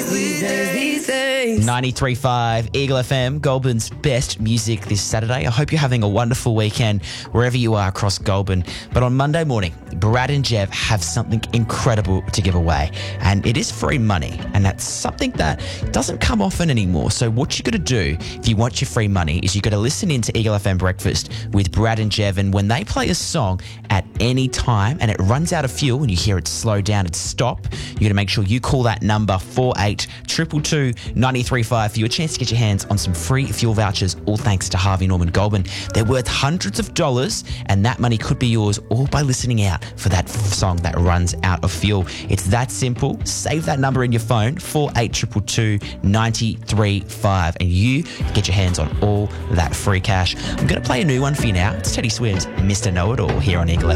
these days. 93.5 Eagle FM, Goulburn's best music this Saturday. I hope you're having a wonderful weekend wherever you are across Goulburn. But on Monday morning, Brad and Jev have something incredible to give away. And it is free money. And that's something that doesn't come often anymore. So what you got to do if you want your free money is you got to listen in to Eagle FM Breakfast with Brad and Jev. And when they play a song at any time and it runs out of fuel and you hear it slow down and stop, you got to make sure you call that number 4822 935 for your chance to get your hands on some free fuel vouchers, all thanks to Harvey Norman Goulburn. They're worth hundreds of dollars and that money could be yours all by listening out for that song that runs out of fuel. It's that simple. Save that number in your phone, 4822 935, and you get your hands on all that free cash. I'm going to play a new one for you now. It's Teddy Swims, Mr. Know-It-All, here on Eagle FM.